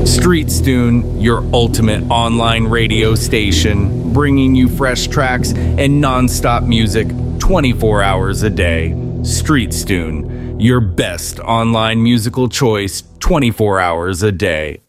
StreetStune, your ultimate online radio station, bringing you fresh tracks and non-stop music 24 hours a day. StreetStune, your best online musical choice 24 hours a day.